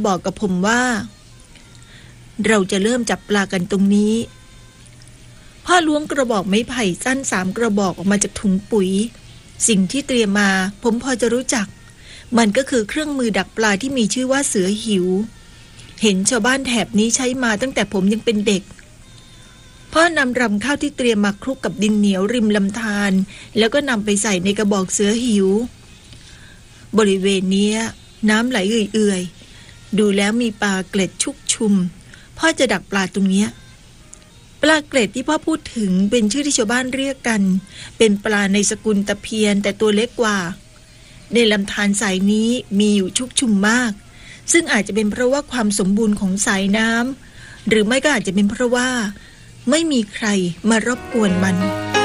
บอกกับผมว่าเราจะเริ่มจับปลากันตรงนี้พ่อล้วงกระบอกไม้ไผ่สั้น3 กระบอกออกมาจากถุงปุ๋ยสิ่งที่เตรียมมาผมพอจะรู้จักมันก็คือเครื่องมือดักปลาที่มีชื่อว่าเสือหิวเห็นชาวบ้านแถบนี้ใช้มาตั้งแต่ผมยังเป็นเด็กพ่อนำรำข้าวที่เตรียมมาคลุกกับดินเหนียวริมลำธารแล้วก็นำไปใส่ในกระบอกเสือหิวบริเวณนี้น้ำไหลเอื่อยๆดูแล้วมีปลาเกล็ดชุกชุมพ่อจะดักปลาตรงนี้ปลาเกล็ดที่พ่อพูดถึงเป็นชื่อที่ชาวบ้านเรียกกันเป็นปลาในสกุลตะเพียนแต่ตัวเล็กกว่าในลำธารสายนี้มีอยู่ชุกชุมมากซึ่งอาจจะเป็นเพราะว่าความสมบูรณ์ของสายน้ำหรือไม่ก็อาจจะเป็นเพราะว่าไม่มีใครมารบกวนมัน